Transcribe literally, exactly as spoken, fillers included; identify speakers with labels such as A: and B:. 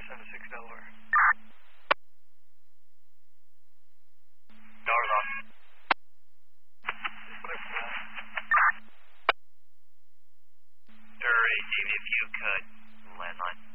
A: seven six Delaware.
B: Doors on. Sure, A T V, if you could, landline.